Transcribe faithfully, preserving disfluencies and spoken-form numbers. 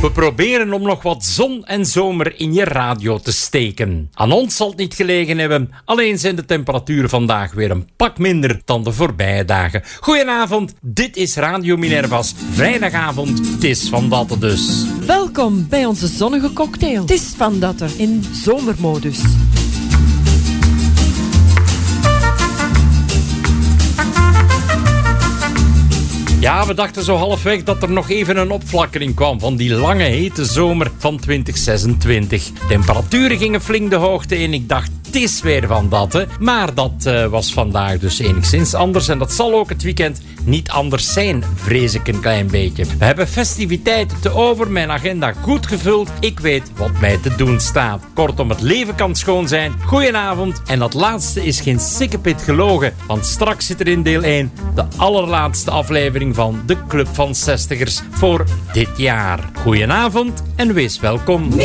We proberen om nog wat zon en zomer in je radio te steken. Aan ons zal het niet gelegen hebben, alleen zijn de temperaturen vandaag weer een pak minder dan de voorbije dagen. Goedenavond, dit is Radio Minerva's vrijdagavond. Het is Van Datte dus. Welkom bij onze zonnige cocktail. Het is Van Datte in zomermodus. Ja, we dachten zo halfweg dat er nog even een opflakkering kwam van die lange hete zomer van twintig zesentwintig. Temperaturen gingen flink de hoogte in. Ik dacht, het is weer Van Datte. Maar dat uh, was vandaag dus enigszins anders. En dat zal ook het weekend niet anders zijn, vrees ik een klein beetje. We hebben festiviteiten te over, mijn agenda goed gevuld. Ik weet wat mij te doen staat. Kortom, het leven kan schoon zijn. Goedenavond. En dat laatste is geen sikkepit gelogen. Want straks zit er in deel één de allerlaatste aflevering van de Club van zestigers voor dit jaar. Goedenavond en wees welkom.